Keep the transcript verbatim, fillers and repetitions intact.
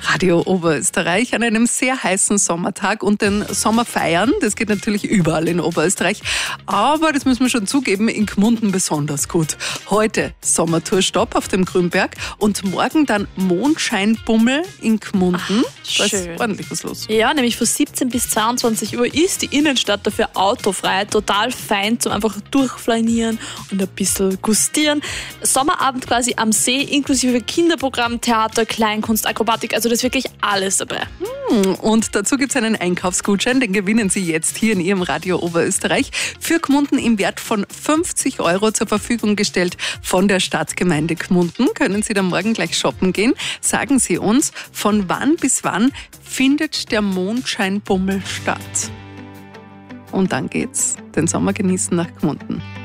Radio Oberösterreich an einem sehr heißen Sommertag und den Sommer feiern. Das geht natürlich überall in Oberösterreich. Aber das müssen wir schon zugeben, in Gmunden besonders gut. Heute Sommertourstopp auf dem Grünberg und morgen dann Mondscheinbummel in Gmunden. Ach, da schön. ist ordentlich was los. Ja, nämlich von siebzehn bis zweiundzwanzig Uhr ist die Innenstadt dafür autofrei. Total fein zum einfach durchflanieren und ein bisschen gustieren. Sommerabend quasi am See, inklusive Kinderprogramm, Theater, Kleinkunst, Akrobatik. Also das ist wirklich alles dabei. Und dazu gibt es einen Einkaufsgutschein, den gewinnen Sie jetzt hier in Ihrem Radio Oberösterreich. Für Gmunden im Wert von fünfzig Euro zur Verfügung gestellt von der Stadtgemeinde Gmunden. Können Sie da morgen gleich shoppen gehen. Sagen Sie uns, von wann bis wann findet der Mondscheinbummel statt? Und dann geht's den Sommer genießen nach Gmunden.